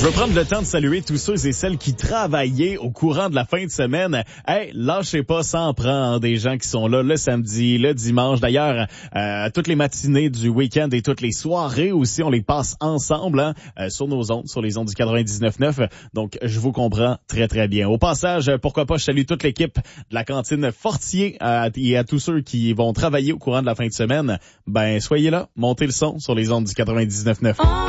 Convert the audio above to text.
Je veux prendre le temps de saluer tous ceux et celles qui travaillaient au courant de la fin de semaine. Hey, lâchez pas, ça en prend des gens qui sont là le samedi, le dimanche. D'ailleurs, toutes les matinées du week-end et toutes les soirées aussi, on les passe ensemble sur nos ondes, sur les ondes du 99.9. Donc, je vous comprends très, très bien. Au passage, pourquoi pas, je salue toute l'équipe de la cantine Fortier et à tous ceux qui vont travailler au courant de la fin de semaine. Ben, soyez là, montez le son sur les ondes du 99.9.